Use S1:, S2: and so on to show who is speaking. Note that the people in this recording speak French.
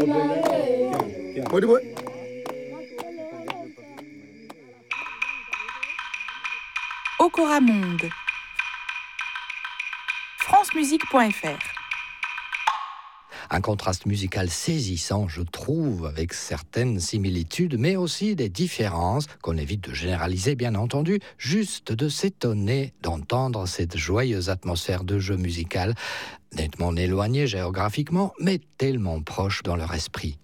S1: Okora Monde. francemusique.fr.
S2: Un contraste musical saisissant, je trouve, avec certaines similitudes, mais aussi des différences, qu'on évite de généraliser, bien entendu, juste de s'étonner d'entendre cette joyeuse atmosphère de jeu musical, nettement éloignée géographiquement, mais tellement proche dans leur esprit.